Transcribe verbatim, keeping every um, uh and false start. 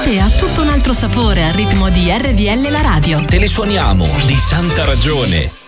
l'estate ha tutto un altro sapore al ritmo di R V L la radio. Te le suoniamo di santa ragione.